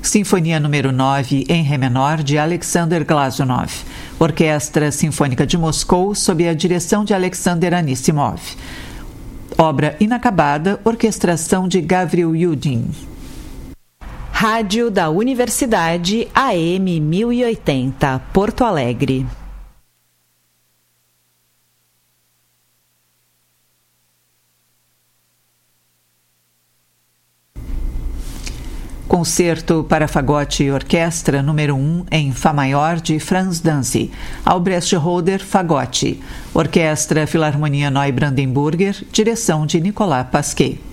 Sinfonia número 9 em Ré menor de Alexander Glazunov. Orquestra Sinfônica de Moscou sob a direção de Alexander Anissimov. Obra inacabada, orquestração de Gavril Yudin. Rádio da Universidade AM 1080, Porto Alegre. Concerto para fagote e orquestra número 1 em Fá maior de Franz Danzig, Albrecht Roder, fagote. Orquestra Filarmonia Neubrandenburger, direção de Nicolas Pasquet.